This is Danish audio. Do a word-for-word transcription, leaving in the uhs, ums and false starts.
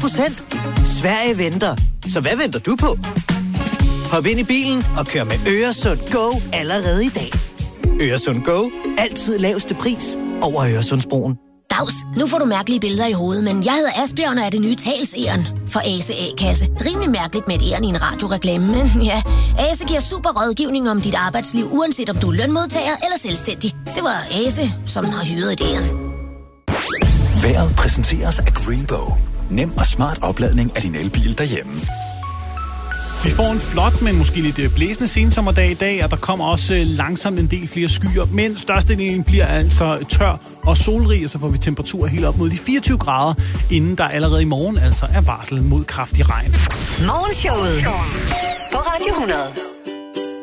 procent. Sverige venter. Så hvad venter du på? Hop ind i bilen og kør med Øresund Go allerede i dag. Øresund Go. Altid laveste pris over Øresundsbroen. Dags, nu får du mærkelige billeder i hovedet, men jeg hedder Asbjørn og er det nye talsæren for Ase A-kasse. Rimelig mærkeligt med et æren i en radioreklame, men ja, Ase giver super rådgivning om dit arbejdsliv, uanset om du er lønmodtager eller selvstændig. Det var Ase, som har hyret et æren. Vejret præsenteres af Greenbow. Nem og smart opladning af din elbil derhjemme. Vi får en flot, men måske lidt blæsende sensommerdag i dag, og der kommer også langsomt en del flere skyer, men størstedelen bliver altså tør og solrig, og så får vi temperaturer helt op mod de fireogtyve grader, inden der allerede i morgen altså er varslet mod kraftig regn. Morgenshowet på Radio hundrede.